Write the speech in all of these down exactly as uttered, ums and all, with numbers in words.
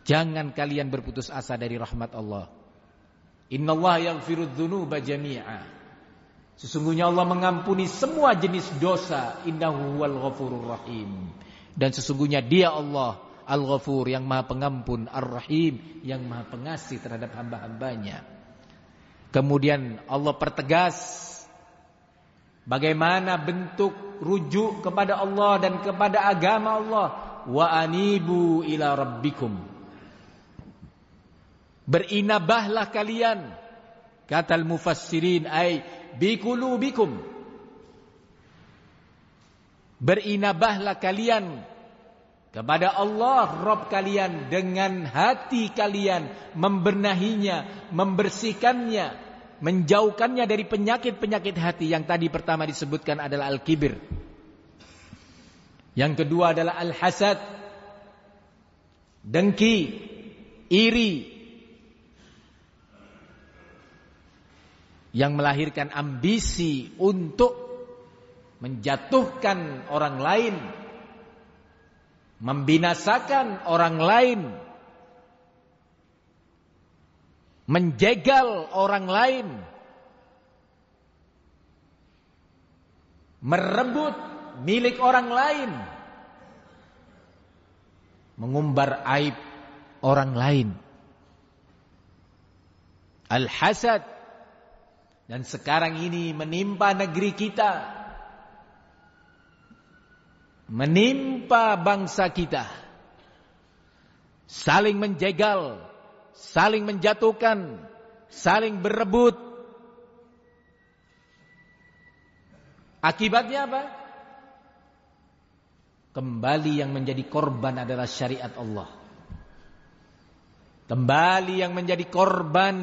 Jangan kalian berputus asa dari rahmat Allah. Innallaha yaghfirudz dzunuba jami'a. Sesungguhnya Allah mengampuni semua jenis dosa. Innahu huwal ghafurur rahim. Dan sesungguhnya Dia Allah Al-Ghafur, yang Maha Pengampun, Ar-Rahim, yang Maha Pengasih terhadap hamba-hambanya. Kemudian Allah pertegas bagaimana bentuk rujuk kepada Allah dan kepada agama Allah. Wa anibu ila rabbikum. Berinabahlah kalian, kata al-mufassirin, ay biqulubikum. Berinabahlah kalian kepada Allah Rabb kalian dengan hati kalian, membenahinya, membersihkannya, menjauhkannya dari penyakit-penyakit hati. Yang tadi pertama disebutkan adalah al-kibir. Yang kedua adalah al-hasad, dengki, iri, yang melahirkan ambisi untuk menjatuhkan orang lain, membinasakan orang lain, menjegal orang lain, merebut milik orang lain, mengumbar aib orang lain. Al-hasad. Dan sekarang ini menimpa negeri kita, menimpa bangsa kita. Saling menjegal, saling menjatuhkan, saling berebut. Akibatnya apa? Kembali yang menjadi korban adalah syariat Allah. Kembali yang menjadi korban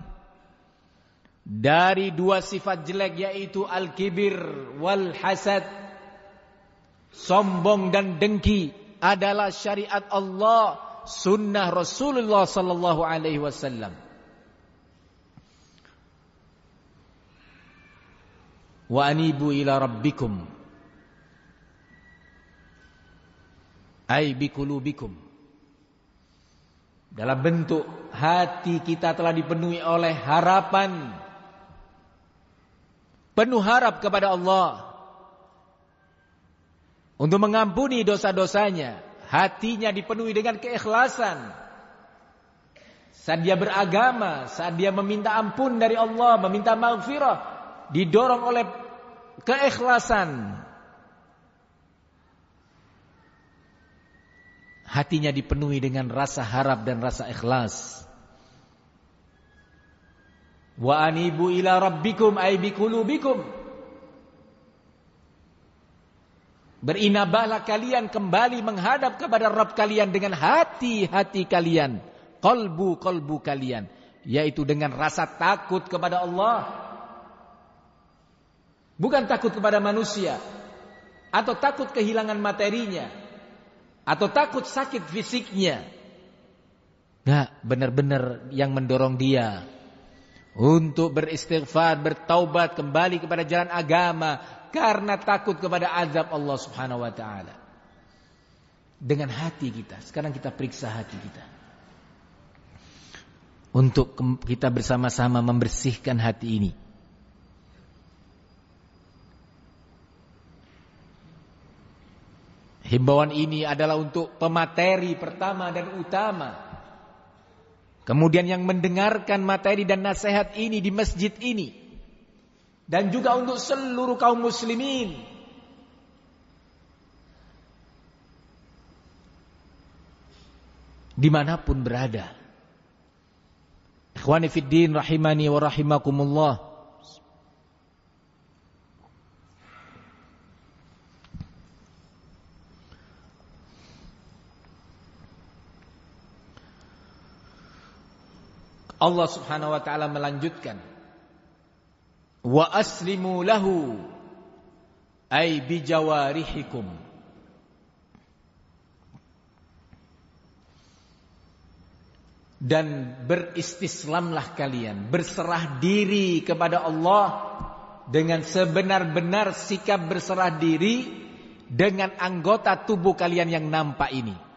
dari dua sifat jelek, yaitu al-kibir wal hasad. Sombong dan dengki adalah syariat Allah, sunnah Rasulullah sallallahu alaihi wasallam. Wa anibu ila rabbikum ay biqulubikum. Dalam bentuk hati kita telah dipenuhi oleh harapan, penuh harap kepada Allah untuk mengampuni dosa-dosanya. Hatinya dipenuhi dengan keikhlasan. Saat dia beragama, saat dia meminta ampun dari Allah, meminta maghfirah, didorong oleh keikhlasan. Hatinya dipenuhi dengan rasa harap dan rasa ikhlas. Wa anibu ila rabbikum ay biqulubikum. Berinabahlah kalian kembali menghadap kepada Rabb kalian dengan hati-hati kalian, qalbu-qalbu kalian, yaitu dengan rasa takut kepada Allah. Bukan takut kepada manusia, atau takut kehilangan materinya, atau takut sakit fisiknya. Enggak, benar-benar yang mendorong dia untuk beristighfar, bertaubat, kembali kepada jalan agama karena takut kepada azab Allah Subhanahu wa taala. Dengan hati kita. Sekarang kita periksa hati kita, untuk kita bersama-sama membersihkan hati ini. Himbauan ini adalah untuk pemateri pertama dan utama. Kemudian yang mendengarkan materi dan nasihat ini di masjid ini, dan juga untuk seluruh kaum muslimin. Dimanapun berada. Ikhwani fid din rahimani wa rahimakumullah. Allah Subhanahu wa taala melanjutkan, wa aslimu lahu ay bijawarihikum. Dan beristislamlah kalian, berserah diri kepada Allah dengan sebenar-benar sikap berserah diri dengan anggota tubuh kalian yang nampak ini.